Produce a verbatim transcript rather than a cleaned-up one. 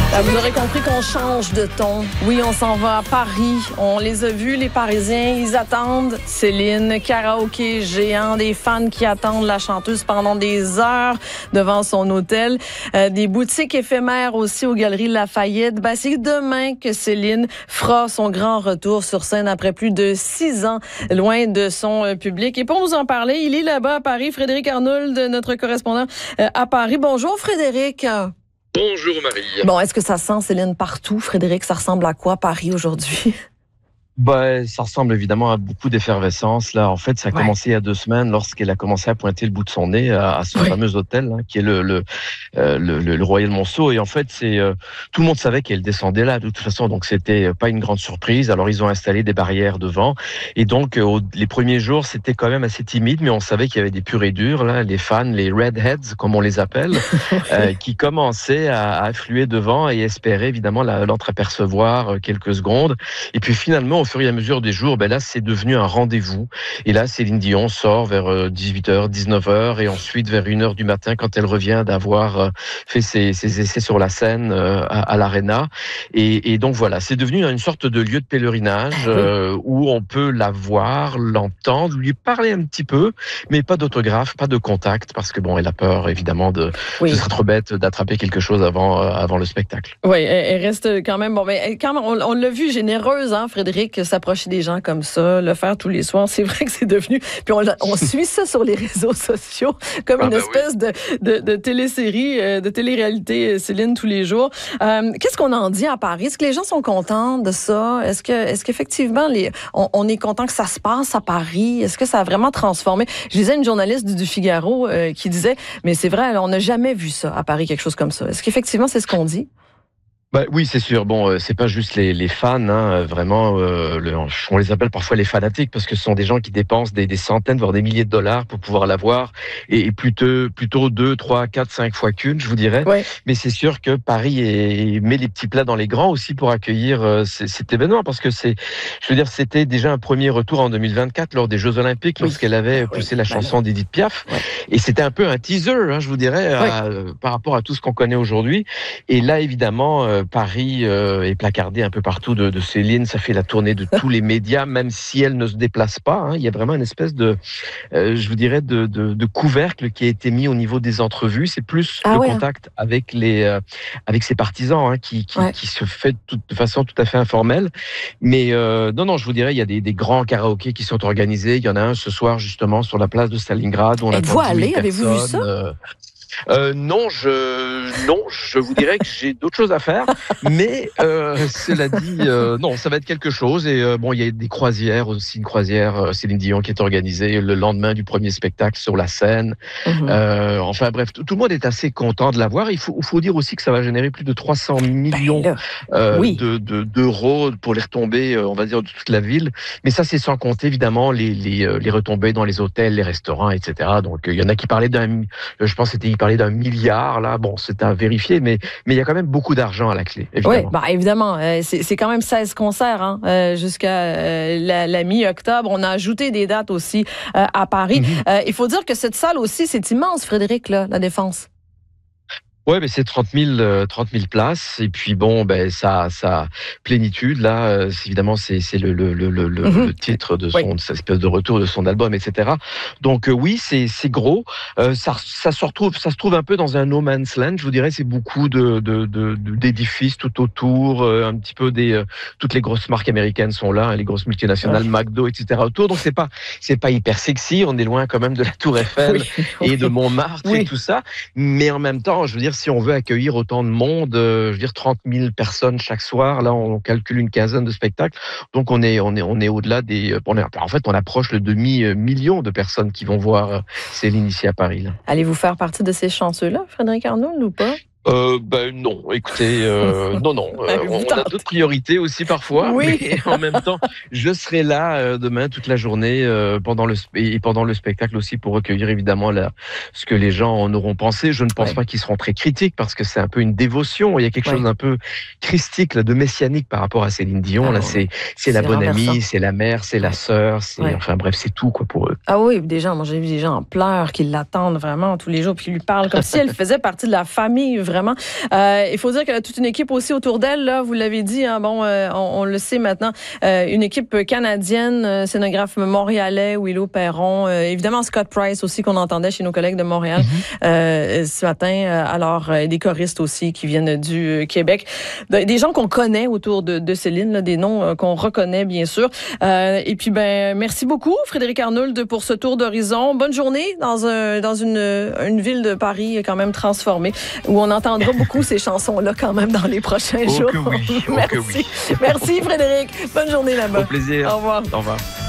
Ben, vous aurez compris qu'on change de ton. Oui, on s'en va à Paris. On les a vus, les Parisiens. Ils attendent Céline, karaoké géant, des fans qui attendent la chanteuse pendant des heures devant son hôtel. Euh, des boutiques éphémères aussi aux Galeries Lafayette. Ben, c'est demain que Céline fera son grand retour sur scène après plus de six ans loin de son euh, public. Et pour nous en parler, il est là-bas à Paris. Frédéric Arnould, notre correspondant euh, à Paris. Bonjour Frédéric. Bonjour Marie. Bon, est-ce que ça sent Céline partout? Frédéric, ça ressemble à quoi Paris aujourd'hui? Ben, ça ressemble évidemment à beaucoup d'effervescence. Là, en fait, ça a ouais. commencé il y a deux semaines lorsqu'elle a commencé à pointer le bout de son nez à, à ce oui. fameux hôtel hein, qui est le le, euh, le le le Royal Monceau. Et en fait, c'est euh, tout le monde savait qu'elle descendait là de toute façon, donc c'était pas une grande surprise. Alors ils ont installé des barrières devant, et donc euh, les premiers jours c'était quand même assez timide, mais on savait qu'il y avait des purs et durs là, les fans, les redheads comme on les appelle, euh, qui commençaient à, à affluer devant et espéraient évidemment la, l'entreapercevoir quelques secondes. Et puis finalement, au fur et à mesure des jours, ben là, c'est devenu un rendez-vous. Et là, Céline Dion sort vers dix-huit heures, dix-neuf heures, et ensuite vers une heure du matin, quand elle revient d'avoir fait ses, ses essais sur la scène à, à l'Arena. Et, et donc voilà, c'est devenu une sorte de lieu de pèlerinage euh, où on peut la voir, l'entendre, lui parler un petit peu, mais pas d'autographe, pas de contact, parce que bon, elle a peur évidemment de. Oui. Ce serait trop bête d'attraper quelque chose avant, euh, avant le spectacle. Oui, elle reste quand même bon, mais quand même, on, on l'a vu généreuse, hein, Frédéric. S'approcher des gens comme ça, le faire tous les soirs, c'est vrai que c'est devenu... Puis on, on suit ça sur les réseaux sociaux, comme ah une ben espèce oui. de, de, de télésérie, de télé-réalité Céline tous les jours. Euh, qu'est-ce qu'on en dit à Paris? Est-ce que les gens sont contents de ça? Est-ce que, est-ce qu'effectivement, les, on, on est content que ça se passe à Paris? Est-ce que ça a vraiment transformé? Je lisais une journaliste du, du Figaro euh, qui disait, mais c'est vrai, on n'a jamais vu ça à Paris, quelque chose comme ça. Est-ce qu'effectivement, c'est ce qu'on dit? Bah oui, c'est sûr. Bon, euh, c'est pas juste les, les fans, hein, vraiment. Euh, le, on les appelle parfois les fanatiques parce que ce sont des gens qui dépensent des, des centaines, voire des milliers de dollars pour pouvoir la voir, et, et plutôt, plutôt deux, trois, quatre, cinq fois qu'une, je vous dirais. Ouais. Mais c'est sûr que Paris est, met les petits plats dans les grands aussi pour accueillir euh, c- cet événement, parce que c'est, je veux dire, c'était déjà un premier retour en deux mille vingt-quatre lors des Jeux Olympiques, oui. lorsqu'elle avait poussé oui. la chanson bah d'Edith Piaf, ouais. et c'était un peu un teaser, hein, je vous dirais, ouais. à, euh, par rapport à tout ce qu'on connaît aujourd'hui. Et là, évidemment. Euh, Paris euh, est placardé un peu partout de, de Céline, ça fait la tournée de tous les médias, même si elle ne se déplace pas. Hein. Il y a vraiment une espèce de, euh, je vous dirais, de, de, de couvercle qui a été mis au niveau des entrevues. C'est plus ah le ouais. contact avec les, euh, avec ses partisans, hein, qui, qui, ouais. qui se fait de, toute, de façon tout à fait informelle. Mais euh, non, non, je vous dirais, il y a des, des grands karaokés qui sont organisés. Il y en a un ce soir justement sur la place de Stalingrad. On Êtes-vous allé? Avez-vous vu ça? Euh, Euh, non, je non, je vous dirais que j'ai d'autres choses à faire, mais euh, cela dit, euh, non, ça va être quelque chose. Et euh, bon, il y a des croisières aussi, une croisière euh, Céline Dion qui est organisée le lendemain du premier spectacle sur la scène. Mm-hmm. Euh, enfin bref, tout, tout le monde est assez content de la voir. Il faut, il faut dire aussi que ça va générer plus de trois cents millions ben euh, oui. de, de, d'euros pour les retombées, on va dire, de toute la ville. Mais ça, c'est sans compter évidemment les, les, les retombées dans les hôtels, les restaurants, et cetera. Donc il y en a qui parlaient d'un, je pense que c'était parler d'un milliard, là, bon, c'est à vérifier, mais mais il y a quand même beaucoup d'argent à la clé, évidemment. Oui, bah, évidemment, euh, c'est, c'est quand même seize concerts, hein, euh, jusqu'à euh, la, la mi-octobre. On a ajouté des dates aussi euh, à Paris. Mm-hmm. Euh, il faut dire que cette salle aussi, c'est immense, Frédéric, là, la Défense. Ouais, mais c'est trente mille places. Et puis bon, ben ça, ça plénitude là. Évidemment, c'est c'est le le le le, mm-hmm. le titre de son oui. de cette espèce de retour de son album, et cetera. Donc euh, oui, c'est c'est gros. Euh, ça ça se retrouve, ça se trouve un peu dans un no man's land. Je vous dirais, c'est beaucoup de de, de d'édifices tout autour, euh, un petit peu des euh, toutes les grosses marques américaines sont là, hein, les grosses multinationales, oh. McDo, et cetera autour. Donc c'est pas c'est pas hyper sexy. On est loin quand même de la Tour Eiffel oui. et de Montmartre oui. et tout ça. Mais en même temps, je veux dire, si on veut accueillir autant de monde, euh, je veux dire trente mille personnes chaque soir, là on calcule une quinzaine de spectacles, donc on est on est on est au-delà des, on est, en fait on approche le demi-million de personnes qui vont voir Céline ici à Paris. Là. Allez-vous faire partie de ces chanceux-là, Frédéric Arnould, ou pas? Euh, ben non, écoutez, euh, non, non, euh, on a d'autres priorités aussi parfois, oui. mais en même temps, je serai là euh, demain toute la journée euh, pendant le et pendant le spectacle aussi pour recueillir évidemment la, ce que les gens en auront pensé. Je ne pense ouais. pas qu'ils seront très critiques parce que c'est un peu une dévotion. Il y a quelque ouais. chose d'un peu christique, là, de messianique par rapport à Céline Dion. Ah, là, c'est c'est la bonne renversant. amie, c'est la mère, c'est la sœur, c'est ouais. enfin bref, c'est tout quoi pour eux. Ah oui, déjà, moi j'ai vu des gens en pleurs qui l'attendent vraiment tous les jours, puis qui lui parlent comme si elle faisait partie de la famille. vraiment. Euh, il faut dire qu'elle a toute une équipe aussi autour d'elle. Là, vous l'avez dit, hein, bon, euh, on, on le sait maintenant. Euh, une équipe canadienne, euh, scénographe montréalais, Willow Perron. Euh, évidemment, Scott Price aussi, qu'on entendait chez nos collègues de Montréal mm-hmm. euh, ce matin. Alors, euh, des choristes aussi qui viennent du Québec. Des gens qu'on connaît autour de, de Céline, là, des noms euh, qu'on reconnaît, bien sûr. Euh, et puis, ben, merci beaucoup, Frédéric Arnould, pour ce tour d'horizon. Bonne journée dans, un, dans une, une ville de Paris quand même transformée, où on entendra beaucoup ces chansons-là quand même dans les prochains oh jours. Que oui. Merci. Oh que oui. Merci, Frédéric. Bonne journée là-bas. Au plaisir. Au revoir. Au revoir.